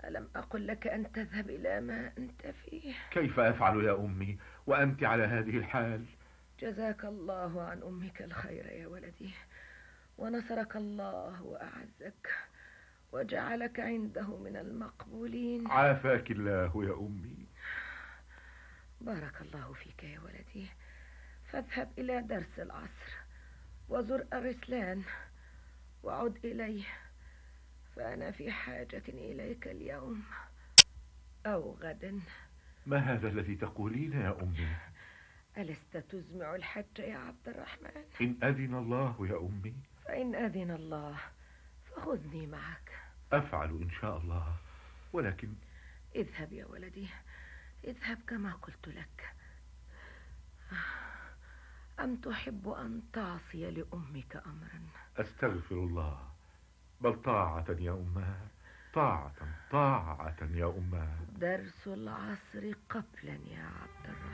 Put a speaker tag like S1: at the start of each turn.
S1: ألم أقل لك أن تذهب إلى ما أنت فيه؟
S2: كيف أفعل يا أمي وأنت على هذه الحال؟
S1: جزاك الله عن أمك الخير يا ولدي، ونصرك الله وأعزك وجعلك عنده من المقبولين.
S2: عافاك الله يا أمي.
S1: بارك الله فيك يا ولدي. فاذهب إلى درس العصر وزر الرسلان وعد إليه، فأنا في حاجة إليك اليوم أو غدا.
S2: ما هذا الذي تقولين يا أمي؟
S1: ألست تزمع الحج يا عبد الرحمن؟
S2: إن أذن الله يا أمي.
S1: فإن أذن الله فخذني معك.
S2: أفعل إن شاء الله، ولكن
S1: اذهب يا ولدي، اذهب كما قلت لك. أم تحب أن تعصي لأمك أمرا؟
S2: أستغفر الله، بل طاعة يا أماه، طاعة طاعة يا أماه.
S1: درس العصر قبلا يا عبد الرحمن.